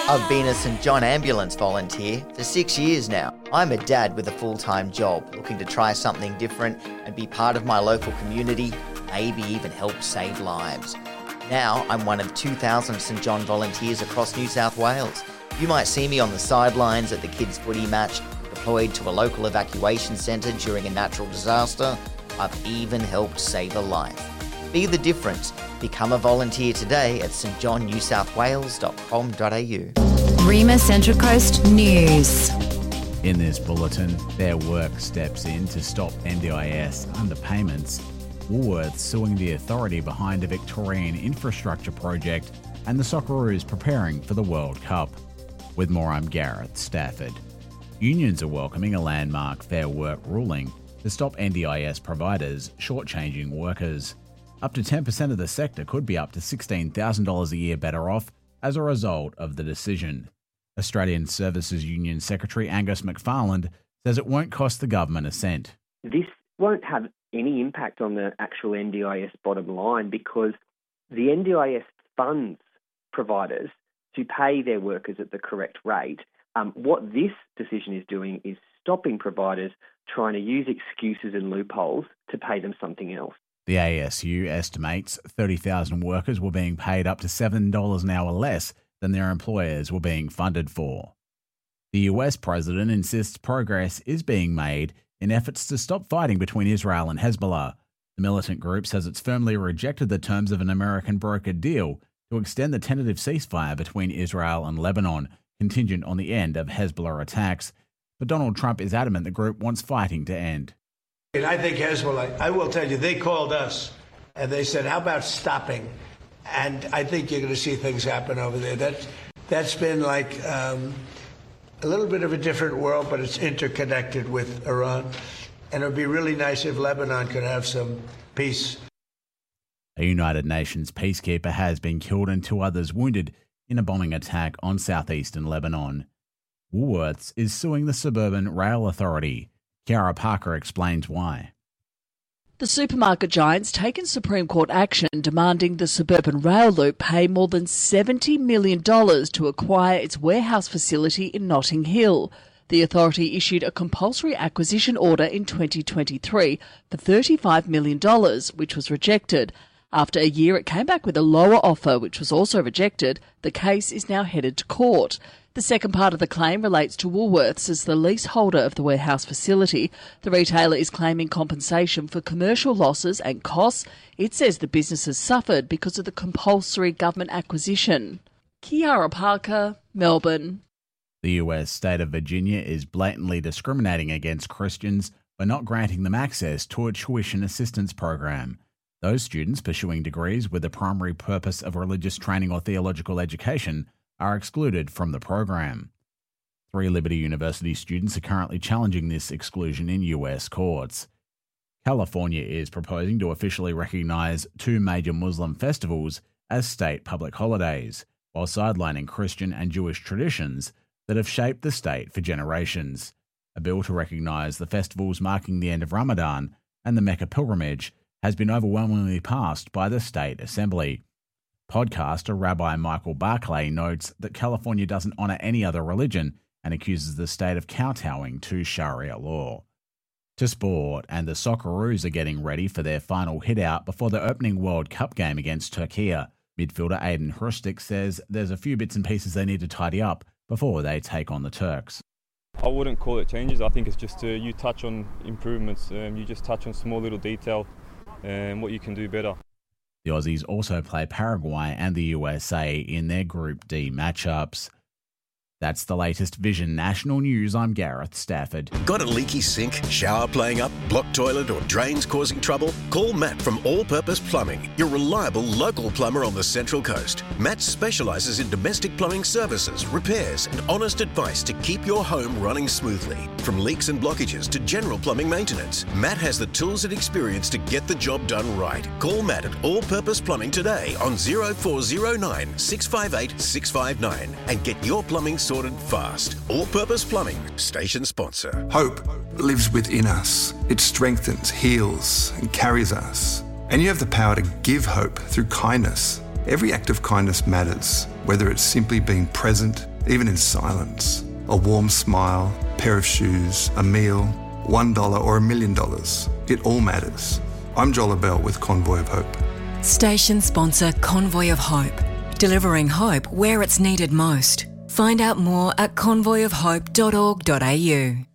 I've been a St John ambulance volunteer for 6 years now. I'm a dad with a full-time job, looking to try something different and be part of my local community, maybe even help save lives. Now I'm one of 2,000 St John volunteers across New South Wales. You might see me on the sidelines at the kids' footy match, deployed to a local evacuation centre during a natural disaster. I've even helped save a life. Be the difference. Become a volunteer today at stjohnnewsouthwales.com.au. Rima Central Coast News. In this bulletin, Fair Work steps in to stop NDIS underpayments, Woolworths suing the authority behind a Victorian infrastructure project, and the Socceroos preparing for the World Cup. With more, I'm Gareth Stafford. Unions are welcoming a landmark Fair Work ruling to stop NDIS providers shortchanging workers. Up to 10% of the sector could be up to $16,000 a year better off as a result of the decision. Australian Services Union Secretary Angus McFarland says it won't cost the government a cent. This won't have any impact on the actual NDIS bottom line because the NDIS funds providers to pay their workers at the correct rate. What this decision is doing is stopping providers trying to use excuses and loopholes to pay them something else. The ASU estimates 30,000 workers were being paid up to $7 an hour less than their employers were being funded for. The US president insists progress is being made in efforts to stop fighting between Israel and Hezbollah. The militant group says it's firmly rejected the terms of an American brokered deal to extend the tentative ceasefire between Israel and Lebanon, contingent on the end of Hezbollah attacks. But Donald Trump is adamant the group wants fighting to end. And I think Hezbollah, I will tell you, they called us and they said, how about stopping? And I think you're going to see things happen over there. That's been like a little bit of a different world, but it's interconnected with Iran. And it would be really nice if Lebanon could have some peace. A United Nations peacekeeper has been killed and 2 others wounded in a bombing attack on southeastern Lebanon. Woolworths is suing the Suburban Rail Authority. Kiara Parker explains why. The supermarket giant's taken Supreme Court action demanding the Suburban Rail Loop pay more than $70 million to acquire its warehouse facility in Notting Hill. The authority issued a compulsory acquisition order in 2023 for $35 million, which was rejected. After a year, it came back with a lower offer, which was also rejected. The case is now headed to court. The second part of the claim relates to Woolworths as the leaseholder of the warehouse facility. The retailer is claiming compensation for commercial losses and costs it says the business has suffered because of the compulsory government acquisition. Kiara Parker, Melbourne. The US state of Virginia is blatantly discriminating against Christians by not granting them access to a tuition assistance program. Those students pursuing degrees with the primary purpose of religious training or theological education are excluded from the program. 3 Liberty University students are currently challenging this exclusion in US courts. California is proposing to officially recognize 2 major Muslim festivals as state public holidays, while sidelining Christian and Jewish traditions that have shaped the state for generations. A bill to recognize the festivals marking the end of Ramadan and the Mecca pilgrimage has been overwhelmingly passed by the state assembly. Podcaster Rabbi Michael Barclay notes that California doesn't honour any other religion and accuses the state of kowtowing to Sharia law. To sport, and the Socceroos are getting ready for their final hit-out before the opening World Cup game against Turkey. Midfielder Aiden Hrustic says there's a few bits and pieces they need to tidy up before they take on the Turks. I wouldn't call it changes. I think it's just you touch on improvements. You just touch on small little detail and what you can do better. The Aussies also play Paraguay and the USA in their Group D matchups. That's the latest Vision National News. I'm Gareth Stafford. Got a leaky sink, shower playing up, blocked toilet or drains causing trouble? Call Matt from All Purpose Plumbing, your reliable local plumber on the Central Coast. Matt specialises in domestic plumbing services, repairs and honest advice to keep your home running smoothly. From leaks and blockages to general plumbing maintenance, Matt has the tools and experience to get the job done right. Call Matt at All Purpose Plumbing today on 0409 658 659 and get your plumbing sorted fast. All Purpose Plumbing, station sponsor. Hope lives within us. It strengthens, heals, and carries us. And you have the power to give hope through kindness. Every act of kindness matters. Whether it's simply being present, even in silence, a warm smile, pair of shoes, a meal, $1 or $1 million, it all matters. I'm Joel Bell with Convoy of Hope. Station sponsor Convoy of Hope, delivering hope where it's needed most. Find out more at convoyofhope.org.au.